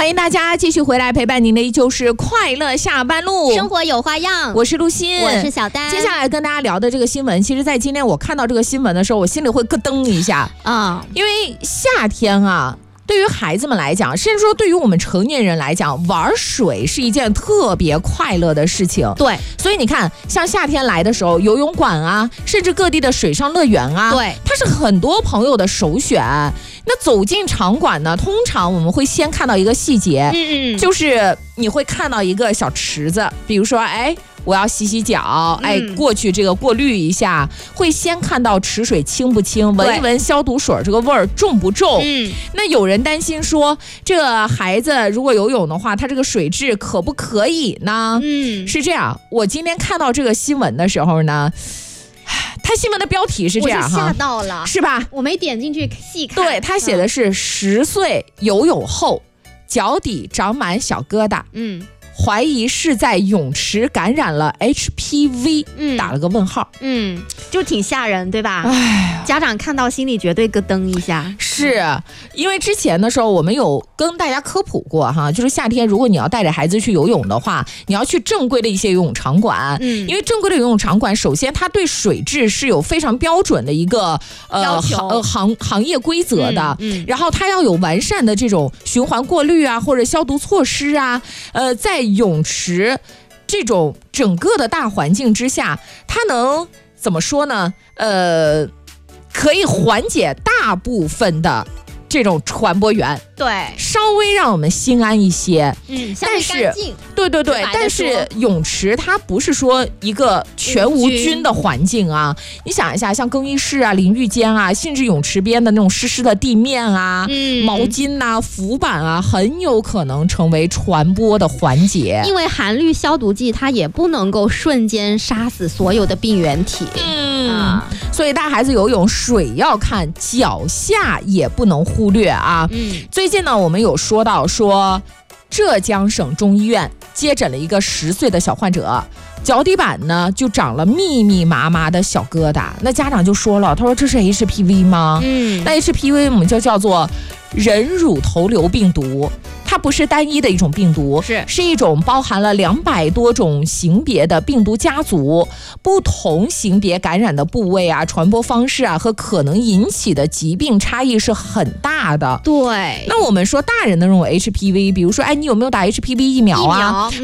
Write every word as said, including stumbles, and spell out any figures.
欢迎大家继续回来陪伴您的依旧是快乐下班路， 生活有花样。 我是陆欣， 我是小丹。 接下来跟大家聊的这个新闻，其实在今天我看到这个新闻的时候，我心里会咯噔一下啊、嗯，因为夏天啊。对于孩子们来讲，甚至说对于我们成年人来讲，玩水是一件特别快乐的事情。 对， 所以你看，像夏天来的时候，游泳馆啊，甚至各地的水上乐园啊， 对， 它是很多朋友的首选。那走进场馆呢，通常我们会先看到一个细节，嗯嗯，就是你会看到一个小池子，比如说，哎。我要洗洗脚，哎，过去这个过滤一下，会先看到池水清不清，闻一闻消毒水这个味儿重不重。嗯，那有人担心说，这个孩子如果游泳的话，他这个水质可不可以呢？嗯，是这样。我今天看到这个新闻的时候呢，他新闻的标题是这样哈， 我吓到了， 是吧？ 我没点进去细看。 对，他写的是十岁游泳后脚底长满小疙瘩。嗯。怀疑是在泳池感染了 H P V，嗯，打了个问号， 嗯，就挺吓人，对吧？哎，家长看到心里绝对咯噔一下。 是因为之前的时候我们有跟大家科普过哈，就是夏天如果你要带着孩子去游泳的话，你要去正规的一些游泳场馆，嗯，因为正规的游泳场馆，首先它对水质是有非常标准的一个呃行行行业规则的，嗯，嗯然后它要有完善的这种循环过滤啊，或者消毒措施啊，呃，在泳池这种整个的大环境之下，它能怎么说呢？呃，可以缓解大部分的这种传播源， 对， 稍微让我们心安一些。 嗯， 但是对对对，但是泳池它不是说一个全无菌的环境啊。你想一下，像更衣室啊、淋浴间啊，甚至泳池边的那种湿湿的地面啊、嗯、毛巾啊、浮板啊，很有可能成为传播的环节。 因为含氯消毒剂它也不能够瞬间杀死所有的病原体。 嗯，啊、所以带孩子游泳，水要看，脚下也不能忽略啊。嗯，最近呢，我们有说到说。浙江省中医院接诊了一个十岁的小患者，脚底板呢就长了密密麻麻的小疙瘩。那家长就说了，他说这是 H P V 吗？嗯，那 H P V 我们就叫做人乳头瘤病毒。它不是单一的一种病毒， 是是一种包含了两百多种型别的病毒家族，不同型别感染的部位啊、传播方式啊和可能引起的疾病差异是很大的。 对， 那我们说大人的这种 H P V， 比如说，哎，你有没有打 H P V 疫苗啊？ 疫苗